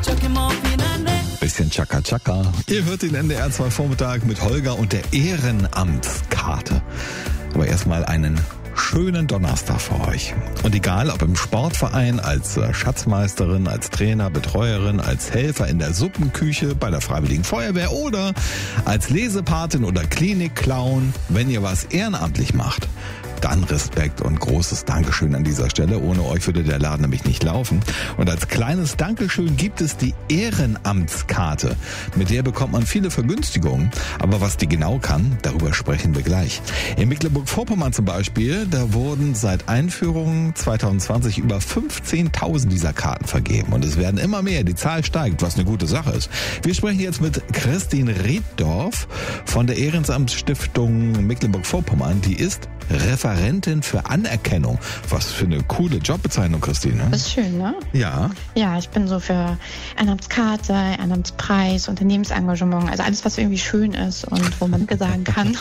Bisschen Chaka Chaka. Ihr hört den NDR 2 Vormittag mit Holger und der Ehrenamtskarte. Aber erstmal einen schönen Donnerstag für euch. Und egal, ob im Sportverein, als Schatzmeisterin, als Trainer, Betreuerin, als Helfer in der Suppenküche, bei der Freiwilligen Feuerwehr oder als Lesepatin oder Klinikclown, wenn ihr was ehrenamtlich macht, dann Respekt und großes Dankeschön an dieser Stelle. Ohne euch würde der Laden nämlich nicht laufen. Und als kleines Dankeschön gibt es die Ehrenamtskarte. Mit der bekommt man viele Vergünstigungen. Aber was die genau kann, darüber sprechen wir gleich. In Mecklenburg-Vorpommern zum Beispiel, da wurden seit Einführung 2020 über 15.000 dieser Karten vergeben. Und es werden immer mehr. Die Zahl steigt, was eine gute Sache ist. Wir sprechen jetzt mit Christine Rieddorf von der Ehrenamtsstiftung Mecklenburg-Vorpommern. Die ist Referentin für Anerkennung. Was für eine coole Jobbezeichnung, Christine. Das ist schön, ne? Ja. Ja, ich bin so für Ehrenamtskarte, Ehrenamtspreis, Unternehmensengagement, also alles, was irgendwie schön ist und wo man sagen kann,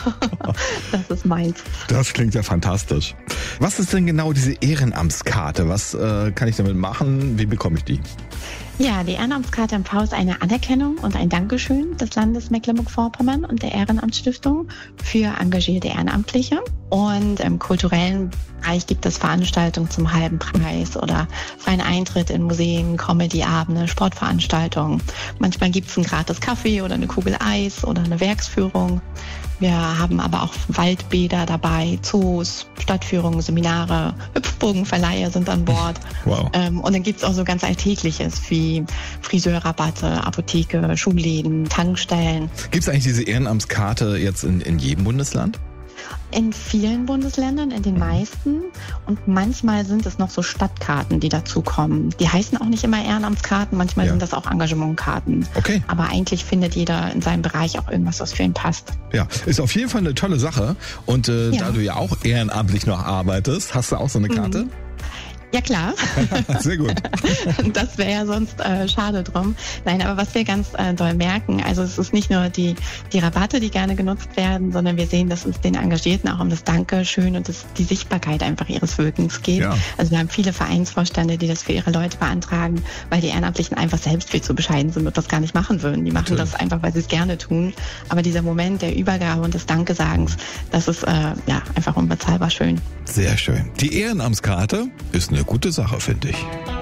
das ist meins. Das klingt ja fantastisch. Was ist denn genau diese Ehrenamtskarte? Was kann ich damit machen? Wie bekomme ich die? Ja, die Ehrenamtskarte MV ist eine Anerkennung und ein Dankeschön des Landes Mecklenburg-Vorpommern und der Ehrenamtsstiftung für engagierte Ehrenamtliche. Und im kulturellen Bereich gibt es Veranstaltungen zum halben Preis oder freien Eintritt in Museen, Comedy-Abende, Sportveranstaltungen. Manchmal gibt es einen gratis Kaffee oder eine Kugel Eis oder eine Werksführung. Wir haben aber auch Waldbäder dabei, Zoos, Stadtführungen, Seminare, Hüpfbogenverleiher sind an Bord. Wow. Und dann gibt's auch so ganz Alltägliches wie Friseurrabatte, Apotheke, Schuhläden, Tankstellen. Gibt es eigentlich diese Ehrenamtskarte jetzt in jedem Bundesland? In vielen Bundesländern, in den meisten. Und manchmal sind es noch so Stadtkarten, die dazukommen. Die heißen auch nicht immer Ehrenamtskarten, manchmal sind das auch Engagementkarten. Okay. Aber eigentlich findet jeder in seinem Bereich auch irgendwas, was für ihn passt. Ja, ist auf jeden Fall eine tolle Sache. Und da du ja auch ehrenamtlich noch arbeitest, hast du auch so eine Karte? Ja, klar. Sehr gut. Das wäre ja sonst schade drum. Nein, aber was wir ganz doll merken, also es ist nicht nur die Rabatte, die gerne genutzt werden, sondern wir sehen, dass es den Engagierten auch um das Dankeschön und die Sichtbarkeit einfach ihres Wirkens geht. Ja. Also wir haben viele Vereinsvorstände, die das für ihre Leute beantragen, weil die Ehrenamtlichen einfach selbst viel zu bescheiden sind und das gar nicht machen würden. Die machen das einfach, weil sie es gerne tun. Aber dieser Moment der Übergabe und des Dankesagens, das ist einfach unbezahlbar schön. Sehr schön. Die Ehrenamtskarte ist eine gute Sache, finde ich.